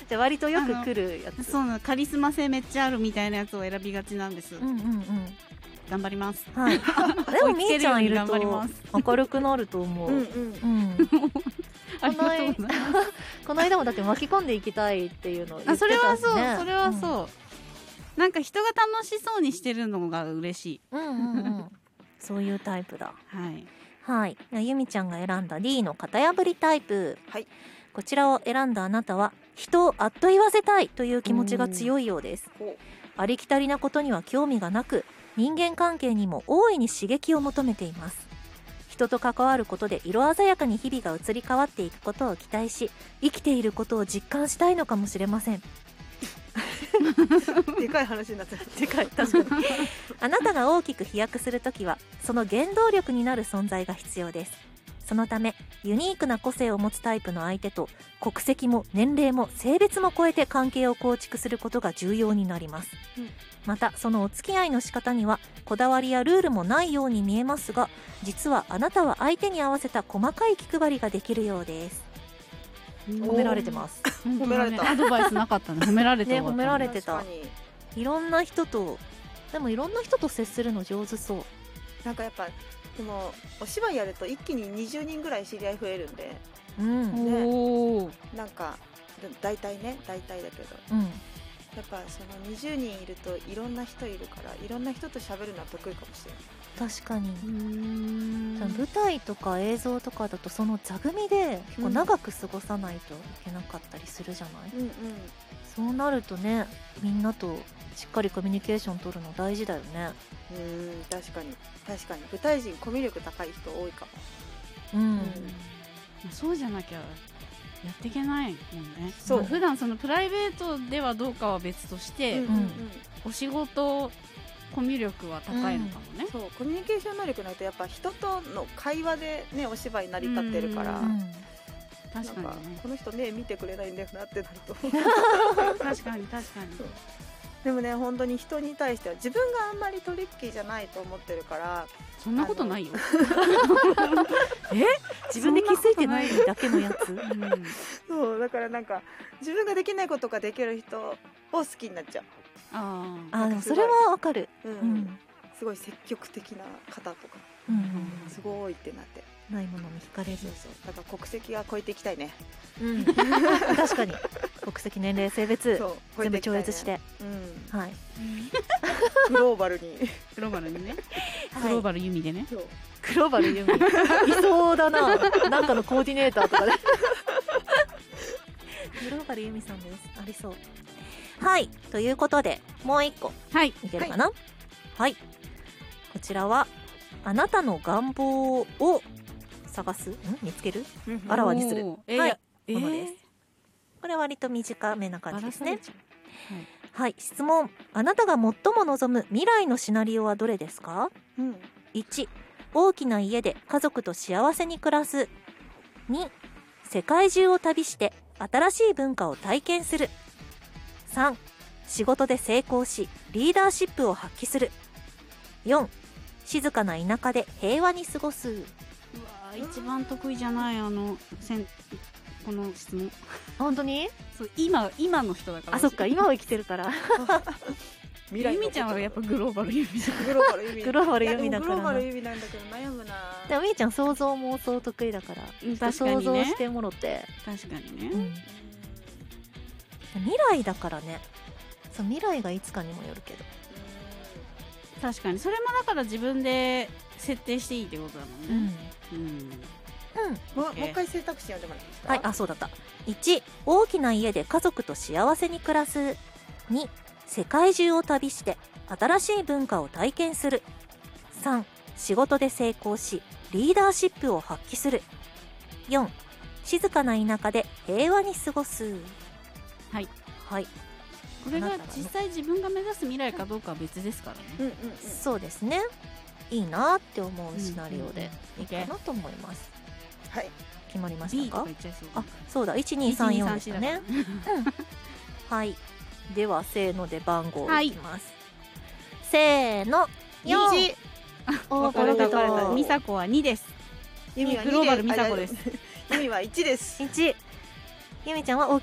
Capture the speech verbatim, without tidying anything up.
じゃあ割とよく来るやつ。 そうなの、カリスマ性めっちゃあるみたいなやつを選びがちなんです。 うんうんうん、 頑張ります。 はい、でもみーちゃんいると明るくなると思う。うんうん、うんありがとうございます。 この間もだって巻き込んでいきたいっていうのを言ってたしね。 あ、それはそう、それはそう、うん、なんか人が楽しそうにしてるのが嬉しい。 うんうんうん、そういうタイプだ。 はいはい、ゆみちゃんが選んだ D の型破りタイプ、 はい、 こちらを選んだあなたは人をあっと言わせたいという気持ちが強いようです。ありきたりなことには興味がなく、人間関係にも大いに刺激を求めています。人と関わることで色鮮やかに日々が移り変わっていくことを期待し、生きていることを実感したいのかもしれません。 でかい話になってる。 でかい、確かに。あなたが大きく飛躍するときはその原動力になる存在が必要です。そのためユニークな個性を持つタイプの相手と国籍も年齢も性別も超えて関係を構築することが重要になります、うん、またそのお付き合いの仕方にはこだわりやルールもないように見えますが、実はあなたは相手に合わせた細かい気配りができるようです。褒められてます。 褒められた。 アドバイスなかったね。褒められてね、褒められてた。いろんな人と、でもいろんな人と接するの上手そう。 なんかやっぱでもお芝居やると一気ににじゅうにんぐらい知り合い増えるんで、 うんね、なんか大体ね大体だけど、 うん、 やっぱそのにじゅうにんいるといろんな人いるからいろんな人と喋るのは得意かもしれない。 確かに。うーん、舞台とか映像とかだとその座組で結構長く過ごさないといけなかったりするじゃない、うんうん、そうなるとね、みんなとしっかりコミュニケーション取るの大事だよね。 うーん、確かに確かに舞台人コミュ力高い人多いかも。 うん、うん、 そうじゃなきゃやっていけないもんね。 そう、 まあ、普段そのプライベートではどうかは別として、うんうんうん、お仕事コミュ力は高いのかもね、 うん、そう、コミュニケーション能力ないとやっぱ人との会話でねお芝居成り立ってるから、うんうん、 確かに、ね、 この人ね見てくれないんだよなってなると確かに確かに。 でもね、本当に人に対しては自分があんまりトリッキーじゃないと思ってるから。 そんなことないよえ、自分で気づいてないだけのやつ、うん、 そうだからなんか自分ができないことができる人を好きになっちゃう。 ああ、でもそれはわかる、 うんうん、すごい積極的な方とか、うんうん、すごいってなってないものに惹かれる。 そうそう、だから国籍は超えていきたいね、 うん、確かに国籍年齢性別全部超越して、うん、はい、 グローバルにグローバルにね、グローバル弓でね、 そうグローバル弓いそうだな、なんかのコーディネーターとかでグローバル弓さんです、ありそう。はい、ということでもう一個、 はい、 いけるかな、はい、はい、こちらはあなたの願望を探す、ん見つける、あらわにする、 えー、 はい、 えー、 ものです。これは割と短めな感じですね。 はい、 はい、質問。あなたが最も望む未来のシナリオはどれですか？ うん、 いち、大きな家で家族と幸せに暮らす。に、世界中を旅して新しい文化を体験する。さん、仕事で成功しリーダーシップを発揮する。よん、静かな田舎で平和に過ごす。 うわ、一番得意じゃない、あのせんこの質問。 本当に？ そう、今今の人だから。 あ、そっか、今を生きてるから未来ゆみちゃんはやっぱグローバルユミグローバルユミグローバルユミだからな。 グローバルユミなんだけど悩むな。 でもみーちゃん想像妄想得意だから、 確かにね、 想像してもろて。 確かにね、 うん、未来だからね。そう、未来がいつかにもよるけど。 確かにそれもだから自分で設定していいってことだもんね。うん、うんうん、も, もう一回選択肢読んでもらっていいですか？ はい、あ、そうだった。いち、大きな家で家族と幸せに暮らす。に、世界中を旅して新しい文化を体験する。さん、仕事で成功しリーダーシップを発揮する。よん、静かな田舎で平和に過ごす。 はい、 はい、 これが実際自分が目指す未来かどうかは別ですからね。 うんうんうん、そうですね。いいなって思うシナリオでいいかなと思います。 はい、 決まりましたか？ B とか言っちゃいそう。 あ、そうだ、いちにさんよんでしたね。うん、はい、ではせーので番号いきます、はい、せーの、よん。 に。おー、分かれた分かれた。みさこはにです。 ユミはグローバルみさこです。 ユミはいちです。 いち。ユミちゃんは